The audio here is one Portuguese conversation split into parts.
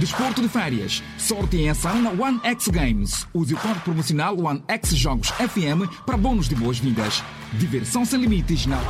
Desporto de férias. Sorte em ação na One X Games. Use o código promocional One X Jogos FM para bônus de boas-vindas. Diversão sem limites na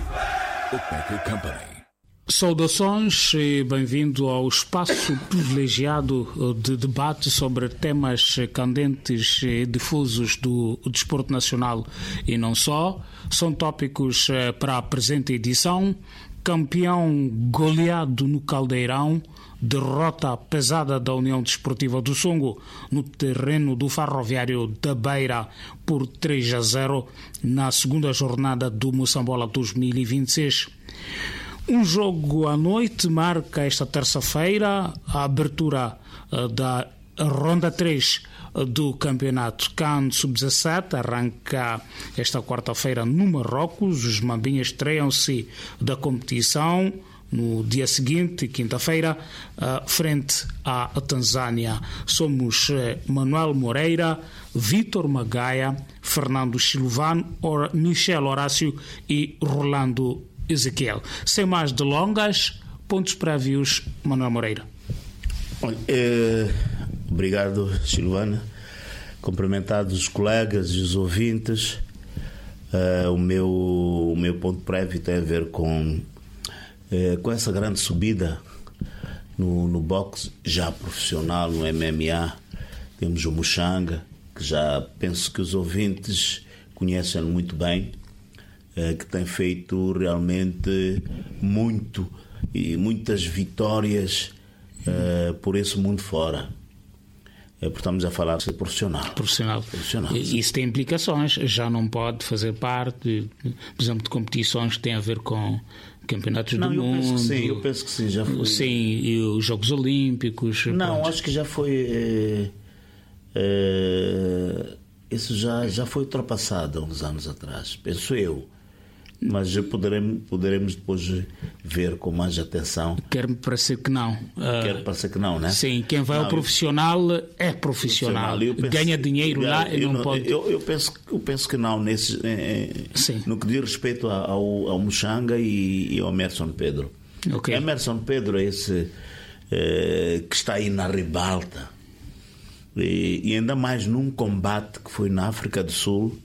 Opec Company. Saudações e bem-vindo ao espaço privilegiado de debate sobre temas candentes e difusos do desporto nacional e não só. São tópicos para a presente edição: campeão goleado no Caldeirão, derrota pesada da União Desportiva do Songo no terreno do Ferroviário da Beira por 3-0 na segunda jornada do Moçambola 2026. Um jogo à noite marca esta terça-feira a abertura da Ronda 3 do Campeonato CAN Sub-17. Arranca esta quarta-feira no Marrocos. Os Mambinhas estreiam-se da competição no dia seguinte, quinta-feira, frente à Tanzânia. Somos Manuel Moreira, Vítor Magaia, Fernando Silvano, Michel Horácio e Rolando Ezequiel. Sem mais delongas, pontos prévios, Manuel Moreira. Olha, obrigado, Silvana. Cumprimentados os colegas e os ouvintes. O meu ponto prévio tem a ver com essa grande subida no boxe já profissional, no MMA. Temos o Muxanga, que já penso que os ouvintes conhecem muito bem, que tem feito realmente muitas vitórias por esse mundo fora. Porque estamos a falar de profissional. Isso tem implicações. Já não pode fazer parte, por exemplo, de competições que têm a ver com campeonatos do mundo. Eu penso que sim, já foi. Sim, e os Jogos Olímpicos. Não, acho que já foi. Isso já foi ultrapassado há uns anos atrás, penso eu. Mas poderemos depois ver com mais atenção. Quer-me parecer que não. Quer parecer que não, né? Sim, quem vai ao profissional é profissional. Ganha dinheiro lá e não pode. Eu penso que não, no que diz respeito ao Muxanga e ao Emerson Pedro. Okay. Emerson Pedro é esse que está aí na ribalta. E ainda mais num combate que foi na África do Sul.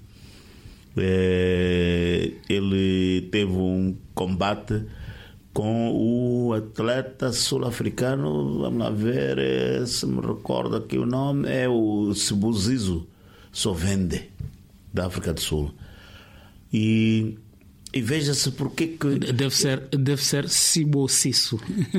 Ele teve um combate com o atleta sul-africano, vamos lá ver se me recordo aqui o nome, é o Sibusiso Sovende, da África do Sul. E veja-se porque que deve ser Sibosiso.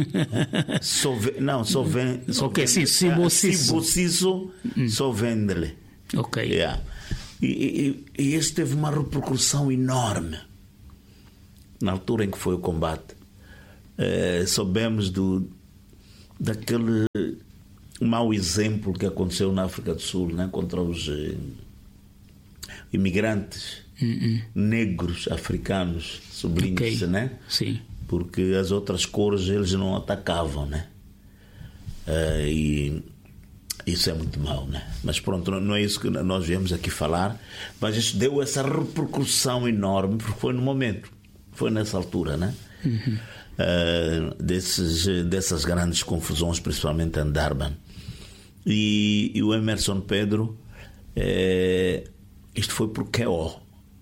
Sovende. Ok, sim, Sibosiso Sovendele. Ok. Yeah. E este teve uma repercussão enorme na altura em que foi o combate. Soubemos daquele mau exemplo que aconteceu na África do Sul, né, contra os imigrantes negros africanos, sobrinhos, né? Sim. Porque as outras cores eles não atacavam, né? E isso é muito mau, né? Mas pronto, não é isso que nós viemos aqui falar. Mas isso deu essa repercussão enorme, porque foi no momento, foi nessa altura, né? Dessas grandes confusões, principalmente em Durban. E o Emerson Pedro, isto foi por KO.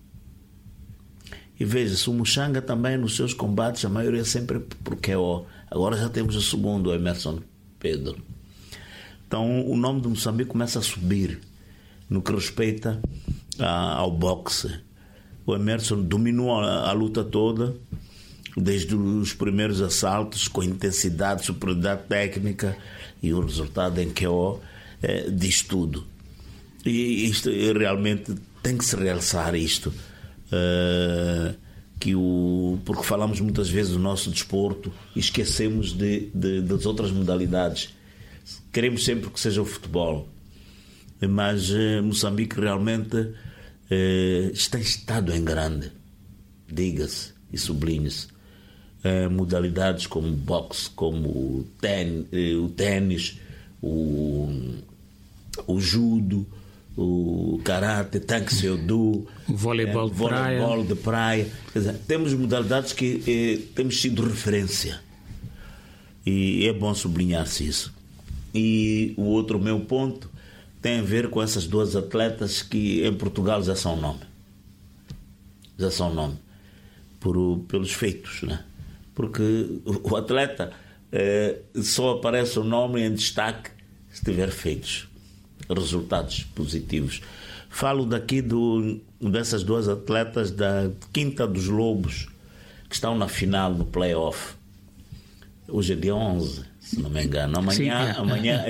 E veja-se, o Muxanga também nos seus combates, a maioria é sempre por KO. Agora já temos o segundo, o Emerson Pedro. Então o nome de Moçambique começa a subir no que respeita ao boxe. O Emerson dominou a luta toda, desde os primeiros assaltos, com intensidade, superioridade técnica, e o resultado em KO diz tudo. E isto realmente tem que se realçar isto. Porque falamos muitas vezes do nosso desporto e esquecemos das outras modalidades. Queremos sempre que seja o futebol, mas Moçambique realmente está em estado em grande, diga-se e sublinhe-se. Modalidades como o boxe, como o ténis, o judo, o karate, tanque seudu, o voleibol de praia. Quer dizer, temos modalidades que temos sido referência, e é bom sublinhar-se isso. E o outro meu ponto tem a ver com essas duas atletas que em Portugal já são nome. Já são nome. Pelos feitos, né? Porque o atleta só aparece o nome em destaque se tiver feitos, resultados positivos. Falo daqui dessas duas atletas da Quinta dos Lobos, que estão na final, no play-off. Hoje é dia 11, se não me engano. Amanhã